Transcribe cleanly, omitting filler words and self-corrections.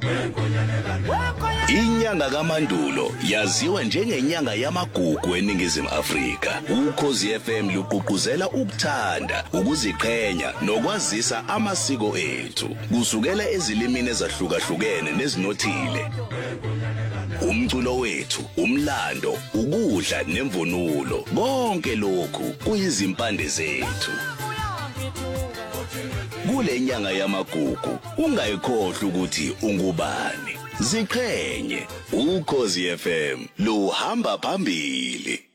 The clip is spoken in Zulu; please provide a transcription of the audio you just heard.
Inyanga kaMandulo yaziwa njengenyanga yamagugu eNingizimu Afrika. Ukhozi FM luqhuquzela ukuthanda, ukuziqhenya nokwazisa amasiko ethu kusukela ezilimini ezahlukahlukene nezinothile. Umculo wethu, umlando, ukudla nemvunulo, konke lokhu kuyizimpande zethu. Kule nyanga yamagugu ungayikhohlwa ukuthi ungubani. Ziqhenye, Ukhozi FM luhamba phambili.